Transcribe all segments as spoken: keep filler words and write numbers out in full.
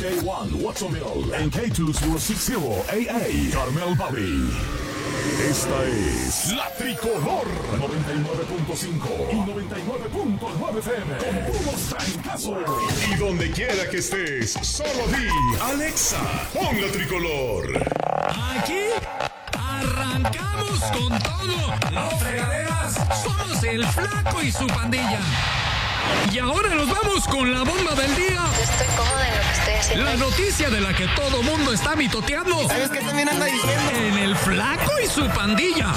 K uno Watsonville en K dos mil sesenta A A Carmel Valley. Esta es la Tricolor noventa y nueve punto cinco y noventa y nueve punto nueve F M con puros trancazos. Y donde quiera que estés, solo di Alexa, pon la Tricolor. Aquí arrancamos con todo. Las fregaderas somos el Flaco y su pandilla. Y ahora nos vamos con la bomba del día. Yo estoy cómoda en lo que estoy haciendo. La noticia de la que todo mundo está mitoteando. ¿Sabes qué también anda diciendo? En el Flaco y su pandilla.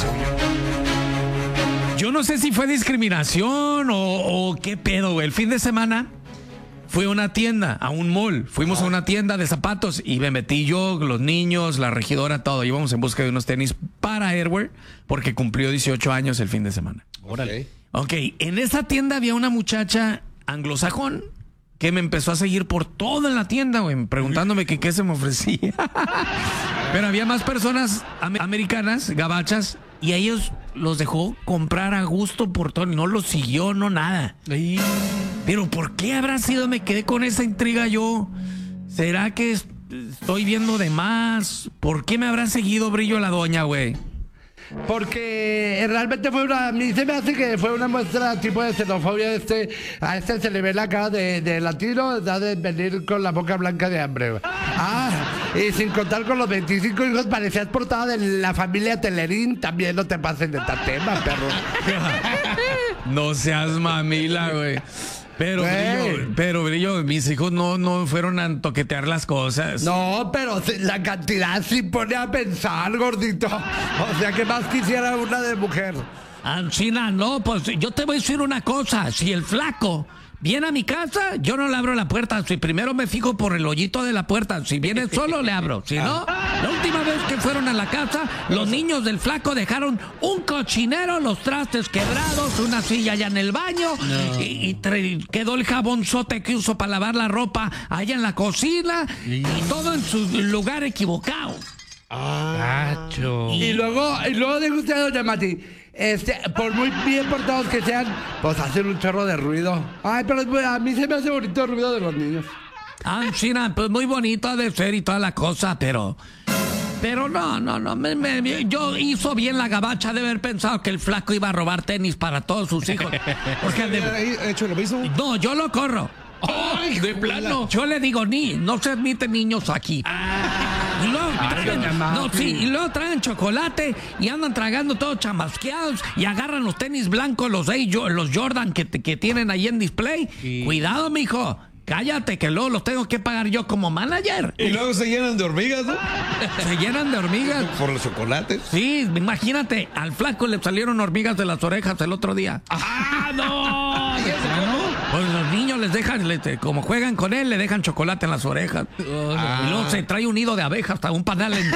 Yo no sé si fue discriminación o, o qué pedo, güey. El fin de semana fui a una tienda, a un mall. Fuimos a una tienda de zapatos y me metí yo, los niños, la regidora, todo. Íbamos en busca de unos tenis para Airwear porque cumplió dieciocho años el fin de semana. Órale. Ok, en esa tienda había una muchacha anglosajón que me empezó a seguir por toda la tienda, güey, preguntándome que qué se me ofrecía. Pero había más personas am- americanas, gabachas, y a ellos los dejó comprar a gusto por todo. No los siguió, no nada. Ay. Pero ¿por qué habrá sido? Me quedé con esa intriga yo. ¿Será que est- estoy viendo de más? ¿Por qué me habrá seguido Brillo la doña, güey? Porque realmente fue una. A mí se me hace que fue una muestra tipo de xenofobia. Este, a este se le ve la cara de, de latino, da de venir con la boca blanca de hambre, güey. Ah, y sin contar con los veinticinco hijos, parecías portada de la familia Telerín. También no te pases de este tema, perro. No seas mamila, güey. Pero, Güey. Brillo, pero, Brillo, mis hijos no, no fueron a toquetear las cosas. No, pero si- la cantidad sí pone a pensar, gordito. O sea, que más quisiera una de mujer. China, no, pues yo te voy a decir una cosa. Si el Flaco viene a mi casa, yo no le abro la puerta. Si primero me fijo por el hoyito de la puerta. Si viene solo, le abro. Si no, la última vez que fueron a la casa, los niños del Flaco dejaron un cochinero, los trastes quebrados, una silla allá en el baño, y, y tre- quedó el jabonzote que uso para lavar la ropa allá en la cocina, y todo en su lugar equivocado. Gacho. Y luego, y luego dijo usted, doña Mati, este, por muy bien portados que sean, pues hacen un chorro de ruido. Ay, pero es muy- a mí se me hace bonito el ruido de los niños. Ah, China, pues muy bonito ha de ser y toda la cosa, pero... Pero no, no, no, me, me- yo hizo bien la gabacha de haber pensado que el Flaco iba a robar tenis para todos sus hijos. Porque de- ¿Hecho lo mismo? no, yo lo corro. ¡Ay, de plano! Yo le digo, ni, no se admiten niños aquí. Y luego, traen, doña Mati. no, sí, y luego traen chocolate y andan tragando todos chamasqueados y agarran los tenis blancos, los, Air Jo- los Jordan que, que tienen ahí en display. Sí. Cuidado, mijo. Cállate, que luego los tengo que pagar yo como manager. Y luego se llenan de hormigas, ¿no? Se llenan de hormigas. Por los chocolates. Sí, imagínate, al Flaco le salieron hormigas de las orejas el otro día. ¡Ah, no! ¿Y eso cómo? Pues los niños les dejan, le- como juegan con él, le dejan chocolate en las orejas. Ah. Y luego se trae un nido de abejas, hasta un panal en...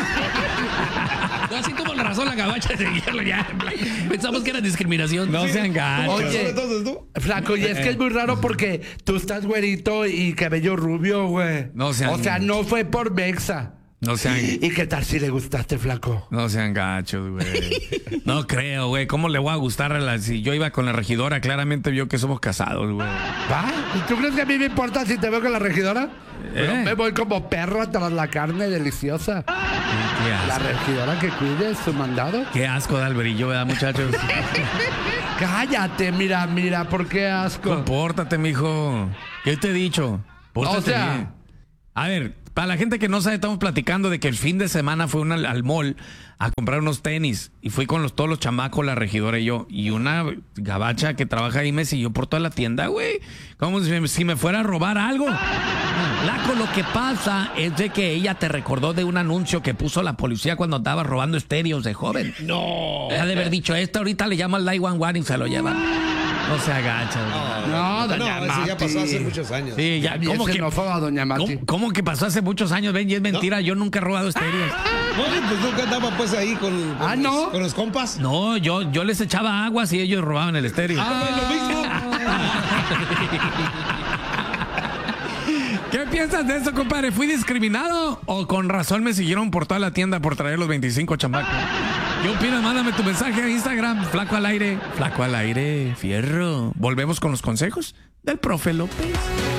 Así como la razón la gabacha de seguirlo ya. Pensamos que era discriminación. No sean gachos. Oye. Entonces, ¿tú? Flaco, y es que es muy raro porque tú estás güerito y cabello rubio, güey. No sean- O sea, no fue por Mexa. No sean... ¿Y qué tal si le gustaste, Flaco? No sean gachos, güey. No creo, güey. ¿Cómo le voy a gustar a la... Si yo iba con la regidora, claramente vio que somos casados, güey. ¿Va? ¿Y tú crees que a mí me importa si te veo con la regidora? Eh. Yo me voy como perro tras la carne deliciosa. Qué La asco, regidora que cuide su mandado. qué asco da el brillo, ¿verdad, muchachos? Cállate, mira, mira, ¿por qué asco? Compórtate, mijo. ¿Qué te he dicho? Pórtate O sea- bien. A ver, para la gente que no sabe, estamos platicando de que el fin de semana fue una, al mall a comprar unos tenis. Y fui con los, todos los chamacos, la regidora y yo. Y una gabacha que trabaja ahí me siguió por toda la tienda, güey. Como si, me- si me fuera a robar algo. Laco, lo que pasa es de que ella te recordó de un anuncio que puso la policía cuando andaba robando estéreos de joven. No. Ha de haber dicho, esta ahorita le llama al nine one one y se lo lleva. No se agacha, güey. No, doña No, eso ya Mati. pasó hace muchos años. Sí, ya, Bien ¿cómo que, xenófoba, doña Mati. ¿cómo, cómo que pasó hace muchos años? Ven, y es mentira, yo nunca he robado estéreos. Oye, pues nunca andaba pues ahí con, con, Ah, los, ¿no? con los compas. No, yo, yo les echaba aguas y ellos robaban el estéreo. Ah, lo mismo. ¿Qué piensas de eso, compadre? ¿Fui discriminado o con razón me siguieron por toda la tienda por traer los veinticinco chamacos? ¿Qué opinas? Mándame tu mensaje a Instagram. Flaco al aire. Flaco al aire. Fierro. Volvemos con los consejos del profe López.